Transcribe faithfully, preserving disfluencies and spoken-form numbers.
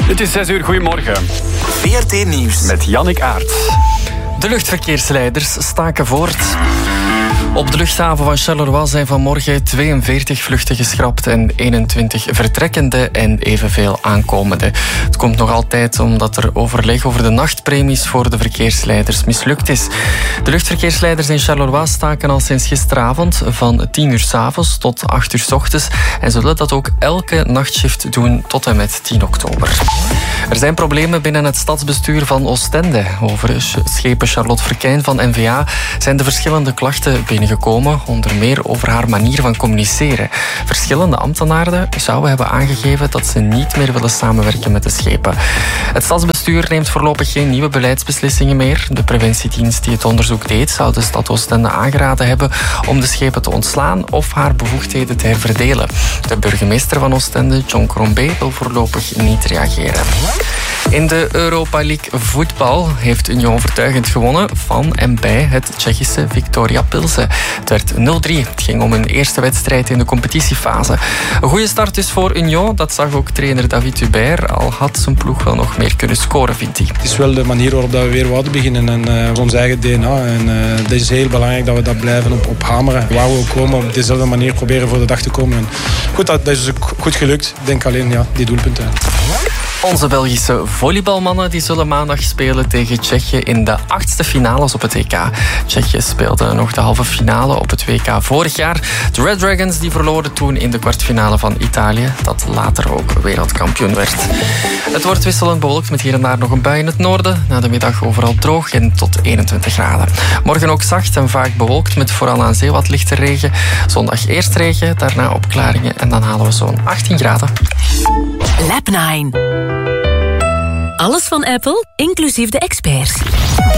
Het is zes uur, goedemorgen. V R T Nieuws. Met Jannik Aert. De luchtverkeersleiders staken voort. Op de luchthaven van Charleroi zijn vanmorgen tweeënveertig vluchten geschrapt en eenentwintig vertrekkende en evenveel aankomende. Het komt nog altijd omdat er overleg over de nachtpremies voor de verkeersleiders mislukt is. De luchtverkeersleiders in Charleroi staken al sinds gisteravond van tien uur 's avonds tot acht uur 's ochtends en zullen dat ook elke nachtshift doen tot en met tien oktober. Er zijn problemen binnen het stadsbestuur van Oostende. Over schepen Charlotte Verkijn van N V A zijn de verschillende klachten binnengekomen, onder meer over haar manier van communiceren. Verschillende ambtenaren zouden hebben aangegeven dat ze niet meer willen samenwerken met de schepen. Het stadsbestuur neemt voorlopig geen nieuwe beleidsbeslissingen meer. De preventiedienst die het onderzoek deed, zou de stad Oostende aangeraden hebben om de schepen te ontslaan of haar bevoegdheden te herverdelen. De burgemeester van Oostende, John Crombé, wil voorlopig niet reageren. In de Europa League voetbal heeft Union overtuigend gewonnen van en bij het Tsjechische Viktoria Pilsen. Het werd nul drie. Het ging om een eerste wedstrijd in de competitiefase. Een goede start dus voor Union. Dat zag ook trainer David Hubert. Al had zijn ploeg wel nog meer kunnen scoren, vindt hij. Het is wel de manier waarop we weer wouden beginnen. En uh, ons eigen D N A. En uh, het is heel belangrijk dat we dat blijven op, op hameren. Waar we ook komen, op dezelfde manier proberen voor de dag te komen. En goed, dat, dat is ook goed gelukt. Ik denk alleen ja, die doelpunten. Onze Belgische volleybalmannen die zullen maandag spelen tegen Tsjechië in de achtste finales op het W K. Tsjechië speelde nog de halve finale op het W K vorig jaar. De Red Dragons die verloren toen in de kwartfinale van Italië, dat later ook wereldkampioen werd. Het wordt wisselend bewolkt met hier en daar nog een bui in het noorden. Na de middag overal droog en tot eenentwintig graden. Morgen ook zacht en vaak bewolkt met vooral aan zee wat lichte regen. Zondag eerst regen, daarna opklaringen en dan halen we zo'n achttien graden. Lab nine. Alles van Apple, inclusief de experts.